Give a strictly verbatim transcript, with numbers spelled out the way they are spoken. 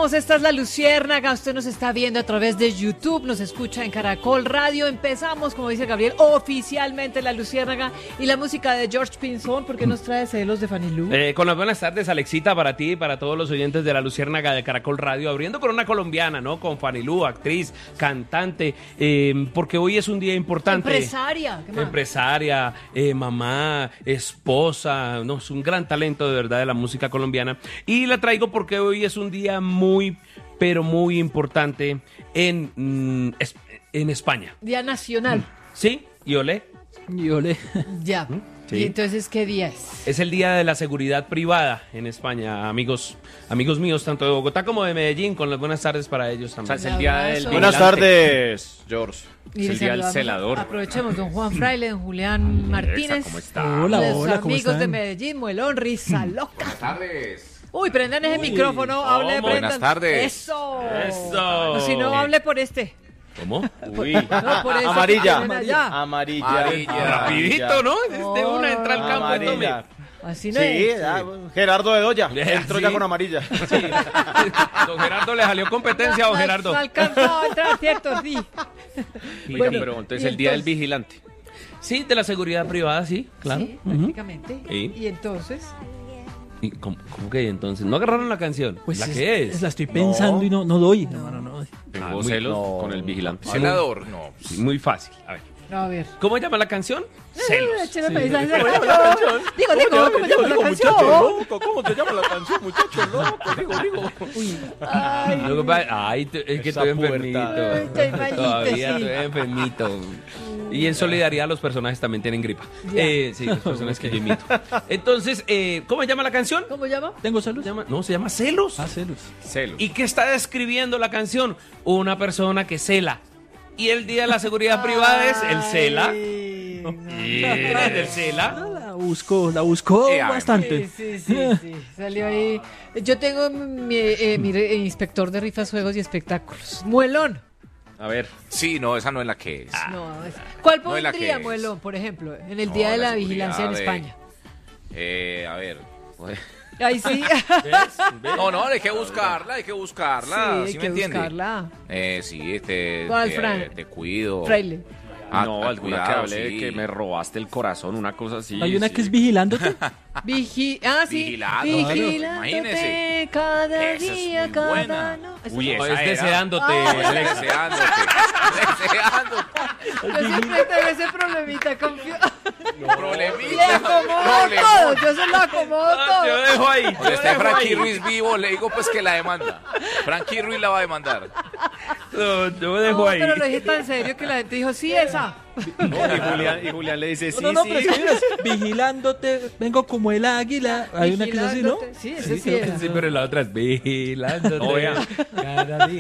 Regresamos, esta es La Luciérnaga, usted nos está viendo a través de YouTube, nos escucha en Caracol Radio, empezamos, como dice Gabriel, oficialmente La Luciérnaga y la música de George Pinzón, porque nos trae celos de Fanny Lu. Eh, con las buenas tardes, Alexita, para ti y para todos los oyentes de La Luciérnaga de Caracol Radio, abriendo con una colombiana, ¿no? Con Fanny Lu, actriz, cantante, eh, porque hoy es un día importante. Empresaria. ¿Qué más? Empresaria, eh, mamá, esposa, no, es un gran talento de verdad de la música colombiana. Y la traigo porque hoy es un día muy, pero muy importante en, mm, es, en España. Día nacional. ¿Sí? ¿Y olé? Y olé. Ya. Sí. ¿Y entonces qué día es? Es el Día de la Seguridad Privada en España, amigos amigos míos, tanto de Bogotá como de Medellín, con las buenas tardes para ellos también. O sea, es el día del Abrazo. vigilante. Buenas tardes, George. Y Es el día del saludamos- celador. Aprovechemos, don Juan Fraile, don Julián Martínez. ¿Cómo está? Hola, los hola, ¿cómo amigos están? de Medellín, Muelón, Risa Loca. Buenas tardes. Uy, prendan ese micrófono, hable, ¿cómo? prendan. Buenas tardes. Eso. Eso. O si no, hable por este. ¿Cómo? Uy. No, por ese Amarilla. que tienen allá. Amarilla. Amarilla. Rapidito, ¿no? De una entra al campo y tome. Amarilla. Así no Sí, es. ya, Gerardo de Doya. Sí. Entró ya con amarilla. Don Gerardo le salió competencia, don No, Gerardo. No alcanzó a entrar, ¿cierto? Sí. Oiga, Bueno, pero entonces y el día del entonces- vigilante. Sí, de la seguridad privada, sí, claro. Sí, prácticamente. Sí. Y entonces, ¿Y cómo, cómo que entonces? ¿No agarraron la canción? Pues ¿La es- que es? La estoy pensando y no, no doy. Hermano, no. Tengo Ah, muy- celos no, con el vigilante. no. Celador, no. Sí, muy fácil. A ver. no, a ver. ¿Cómo llama la canción? Celos. Échale para esa- esa canción. Digo, digo, ¿cómo llama la canción? ¿Cómo te llama la canción, muchacho loco? Digo, digo. Ay, Luego va- Ay, te- es que Esa estoy pubertad. enfermito. Ay, estoy malito, Todavía sí. estoy enfermito. Y en solidaridad los personajes también tienen gripa. Ya. Eh, sí, los personajes que yo imito. Entonces, eh, ¿cómo se llama la canción? ¿Cómo llama? ¿Tengo salud? Se llama- no, se llama Celos. Ah, celos. Celos. ¿Y qué está describiendo la canción? Una persona que cela. Y el día de la seguridad privada es el cela. Ay, no. ¿Eres del cela? Ah, La busco, la busco Eh, a ver. bastante. Sí, sí, sí, sí. Salió ahí. Yo tengo mi, eh, mi re- inspector de rifas, juegos y espectáculos. Muelón. A ver. Sí, no, esa no es la que es. No, es- ¿Cuál No es la pondría que es. Muelón, por ejemplo, en el No, Día de la la Vigilancia en seguridad de- España? Eh, a ver. Ahí sí. No, no, hay que buscarla, hay que buscarla. hay ¿Sí, que me entiende? buscarla. Eh, sí, te, ¿Cuál, te, Fran? te cuido. Fraile. Ah, No, ah, alguna cuidado, que hable de sí. que me robaste el corazón, una cosa así. Hay una sí. que es vigilándote. Vigi ah, sí. Vigilándote, Vigilándote imagínese. cada Esa es día, muy cada buena. noche. Uy, No, esa es era. deseándote, Ah, Alexa. Deseándote. Deseándote. Yo siempre tengo ese problemita con Fio- Le Problemita. acomodo Problema. todo, yo se lo acomodo Ah, yo todo. dejo ahí. Cuando yo esté dejo Frankie ahí. Ruiz vivo, le digo pues que la demanda. Frankie Ruiz la va a demandar. No, yo dejo No, ahí. pero lo dije tan serio que la gente dijo, sí, esa. Y Julián, y Julián le dice, sí, no, no, sí. pero es que mira, vigilándote, vengo como el águila. Hay una que es así, ¿no? Vigilándote. Sí, ese sí era. Sí, pero la otra es vigilándote. No, vea. cada día.